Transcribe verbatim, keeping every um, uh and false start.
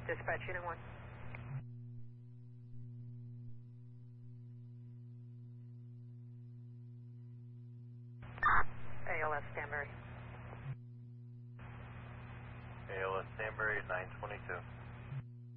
Dispatch Unit one. A L S Stanbury. A L S Stanbury, nine twenty-two.